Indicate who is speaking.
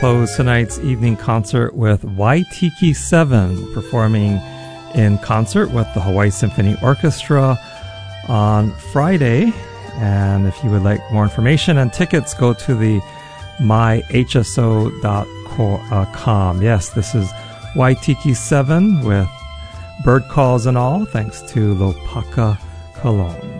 Speaker 1: close tonight's evening concert with Waitiki 7 performing in concert with the Hawaii Symphony Orchestra on Friday. And if you would like more information and tickets, go to the myhso.com. Yes, this is Waitiki 7 with Bird Calls and all, thanks to Lopaka Cologne.